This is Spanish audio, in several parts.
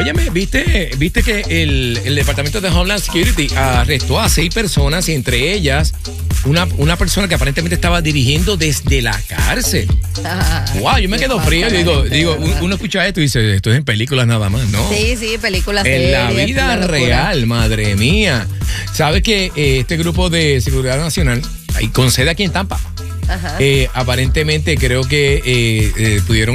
Óyeme, ¿viste que el Departamento de Homeland Security arrestó a 6 personas y entre ellas una persona que aparentemente estaba dirigiendo desde la cárcel? Wow, yo me quedo frío. Digo, uno escucha esto y dice, esto es en películas nada más, ¿no? Sí, películas. En la vida real, madre mía. ¿Sabes que este grupo de seguridad nacional con sede aquí en Tampa? Aparentemente creo que pudieron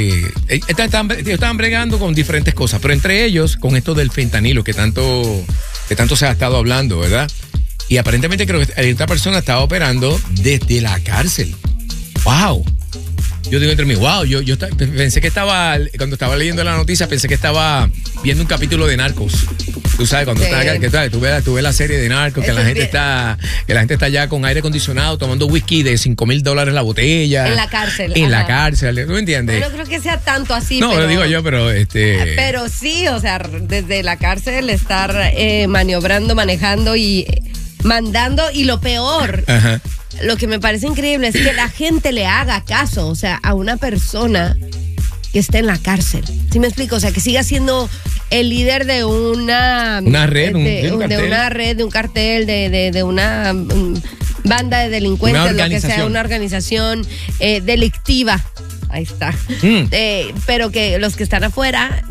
estaban bregando con diferentes cosas, pero entre ellos con esto del fentanilo que tanto se ha estado hablando, ¿verdad? Y aparentemente creo que esta persona estaba operando desde la cárcel. ¡Wow! Yo digo entre mí, wow, yo pensé que cuando estaba leyendo la noticia, pensé que estaba viendo un capítulo de Narcos. Tú sabes, cuando tú ves la serie de Narcos, que la gente está ya con aire acondicionado tomando whisky de $5,000 la botella. En la cárcel. En la cárcel, ¿tú me entiendes? No creo que sea tanto así. No, lo digo yo, pero Pero sí, o sea, desde la cárcel estar maniobrando, manejando y mandando, y lo peor. Ajá. Lo que me parece increíble es que la gente le haga caso, o sea, a una persona que esté en la cárcel. ¿Sí me explico? O sea, que siga siendo el líder de una red, de una red, de un cartel, de una banda de delincuentes, lo que sea, una organización delictiva. Ahí está. Pero que los que están afuera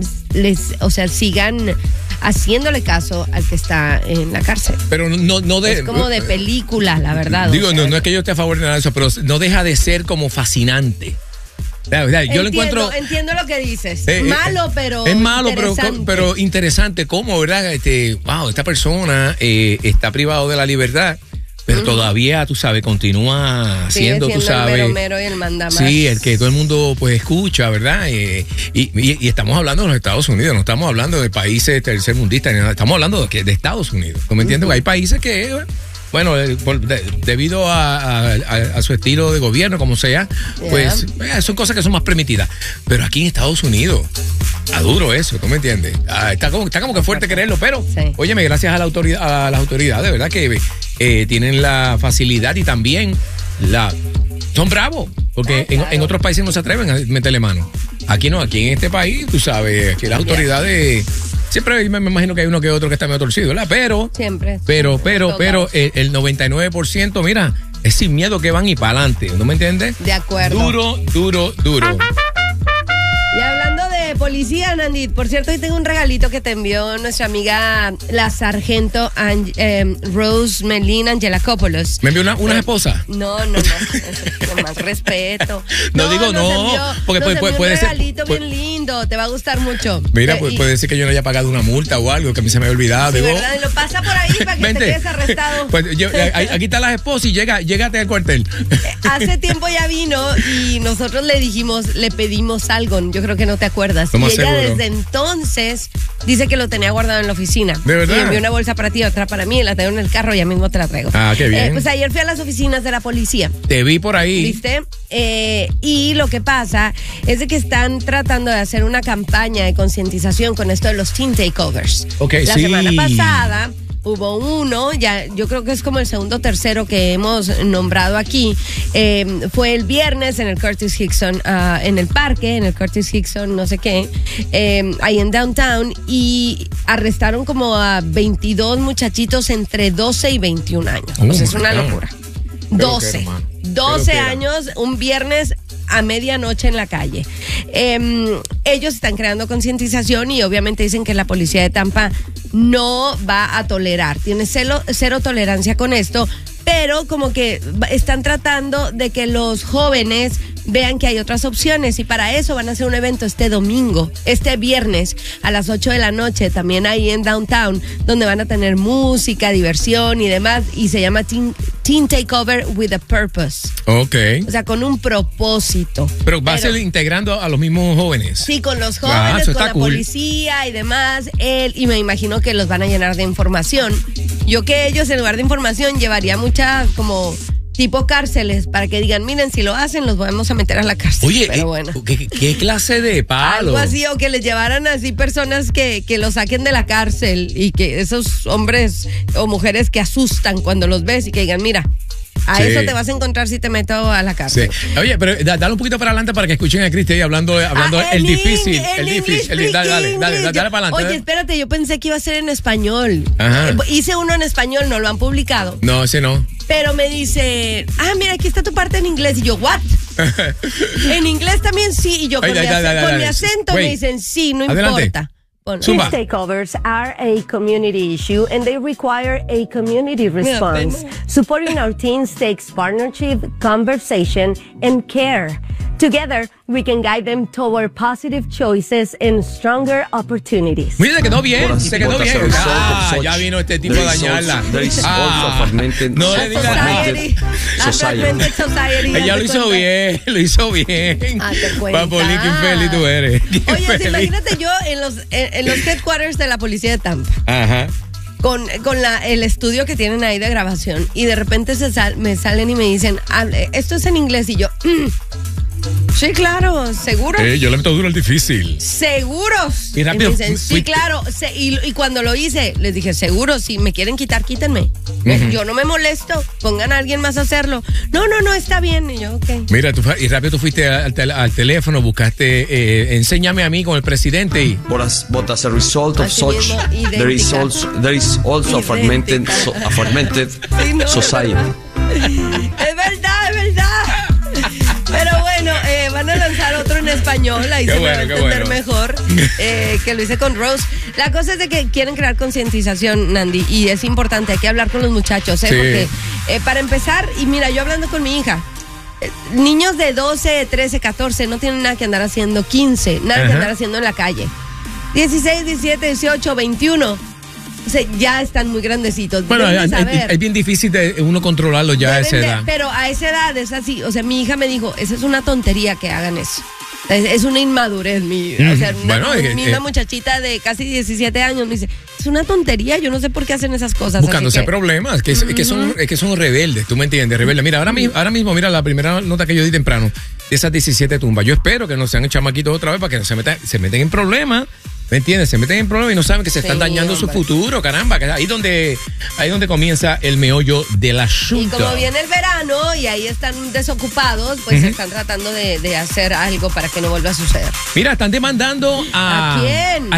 sigan haciéndole caso al que está en la cárcel. Pero es como de película, la verdad. Digo, no es que yo esté a favor de nada de eso, pero no deja de ser como fascinante. Entiendo lo que dices. Malo, pero es malo, pero interesante. ¿Cómo, verdad? Wow, esta persona está privado de la libertad, pero todavía, tú sabes, continúa siendo, tú sabes, el mero y el mandamás. Sí, el que todo el mundo pues escucha, ¿verdad? Y estamos hablando de los Estados Unidos, no estamos hablando de países tercermundistas, estamos hablando de Estados Unidos. ¿Tú me entiendes? Hay países que, bueno, debido a su estilo de gobierno, como sea, pues son cosas que son más permitidas. Pero aquí en Estados Unidos, está duro eso, ¿tú me entiendes? Está como que fuerte quererlo, pero, óyeme, gracias a las autoridades, ¿verdad? Que tienen la facilidad y también son bravos, porque en otros países no se atreven a meterle mano. Aquí no, aquí en este país, tú sabes, que las autoridades... Siempre me imagino que hay uno que otro que está medio torcido, ¿verdad? Pero el 99%, mira, es sin miedo que van y para adelante, ¿no me entiendes? De acuerdo. Duro. Y hablando de policía, Nandit, por cierto, hoy tengo un regalito que te envió nuestra amiga la sargento Rose Melina Angelakopoulos. ¿Me envió unas esposas? No, con más respeto. Porque puede ser un regalito bien lindo, te va a gustar mucho. Mira, puede ser que yo no haya pagado una multa o algo, que a mí se me había olvidado. Sí, ¿verdad? Lo pasa por ahí para que te quedes arrestado. Pues aquí están las esposas y llégate al cuartel. Hace tiempo ya vino y nosotros le pedimos algo. Yo creo que no te acuerdas. Y ella desde entonces dice que lo tenía guardado en la oficina. ¿De verdad? Y envió una bolsa para ti, otra para mí, la tengo en el carro, ya mismo te la traigo. Qué bien. Pues ayer fui a las oficinas de la policía. Te vi por ahí. ¿Viste? Y lo que pasa es de que están tratando de hacer una campaña de concientización con esto de los teen takeovers. La semana pasada hubo uno, ya yo creo que es como el segundo o tercero que hemos nombrado aquí. Fue el viernes en el Curtis Hickson, en el parque, en el Curtis Hickson, no sé qué, ahí en Downtown, y arrestaron como a 22 muchachitos entre 12 y 21 años. O sea, es una locura. 12 años, un viernes a medianoche en la calle. Ellos están creando concientización y obviamente dicen que la policía de Tampa no va a tolerar, tiene cero tolerancia con esto, pero como que están tratando de que los jóvenes vean que hay otras opciones y para eso van a hacer un evento este viernes a las 8 de la noche, también ahí en Downtown, donde van a tener música, diversión y demás, y se llama Teen Takeover with a Purpose. Ok. O sea, con un propósito. Pero va a ser integrando a los mismos jóvenes. Sí, con los jóvenes, con la policía y demás. Y me imagino que los van a llenar de información. Yo que ellos, en lugar de información, llevaría muchas como tipo cárceles para que digan, miren, si lo hacen, los vamos a meter a la cárcel. Oye, pero bueno. ¿qué clase de palo? Algo así, o que les llevaran así personas que los saquen de la cárcel y que esos hombres o mujeres que asustan cuando los ves y que digan, mira, A eso te vas a encontrar si te meto a la cárcel. Sí. Oye, pero dale un poquito para adelante para que escuchen a Cristi hablando el difícil. Dale para adelante. Oye, espérate, yo pensé que iba a ser en español. Hice uno en español, no lo han publicado. No, ese no. Pero me dice, mira, aquí está tu parte en inglés. Y yo, ¿what? En inglés también sí. Y yo con mi acento me dicen, sí, no importa. These takeovers are a community issue and they require a community response. Supporting our teens takes partnership, conversation, and care. Together, we can guide them toward positive choices and stronger opportunities. Mira, se quedó bien. Ya vino este tipo a dañarla. No le digas nada. Ella lo hizo bien. Papolín, qué feliz tú eres. Oye, imagínate yo en los headquarters de la policía de Tampa. Ajá. Con el estudio que tienen ahí de grabación. Y de repente me salen y me dicen, esto es en inglés. Y yo, sí, claro, ¿seguros? Yo le meto duro al difícil. ¿Seguros? Y rápido. Y me dicen, sí, claro. Y cuando lo hice, les dije, seguro, si me quieren quitar, quítenme. Yo no me molesto, pongan a alguien más a hacerlo. No, está bien. Y yo, ok. Mira, y rápido tú fuiste al teléfono, buscaste, enséñame a mí con el presidente y... But as a result of such, there is also a fragmented society. Es verdad. Pero bueno, van a lanzar otro en español, ahí se me va a entender mejor, que lo hice con Rose. La cosa es de que quieren crear concientización, Nandi, y es importante, hay que hablar con los muchachos, porque para empezar, y mira, yo hablando con mi hija, niños de 12, 13, 14 no tienen nada que andar haciendo, 15, nada que andar haciendo en la calle. 16, 17, 18, 21... O sea, ya están muy grandecitos. Bueno, es bien difícil de uno controlarlo ya a esa edad. Pero a esa edad es así. O sea, mi hija me dijo, esa es una tontería que hagan eso. Es una inmadurez. O sea, una muchachita de casi 17 años me dice, es una tontería, yo no sé por qué hacen esas cosas. Buscándose problemas, que son rebeldes, tú me entiendes, rebeldes. Mira, ahora mismo, mira la primera nota que yo di temprano, de esas 17 tumbas. Yo espero que no sean chamaquitos otra vez para que no se meten en problemas. ¿Me entiendes? Se meten en problemas y no saben que se están dañando su futuro, caramba. Ahí donde comienza el meollo del asunto. Y como viene el verano y ahí están desocupados, pues están tratando de hacer algo para que no vuelva a suceder. Mira, están demandando ¿A quién?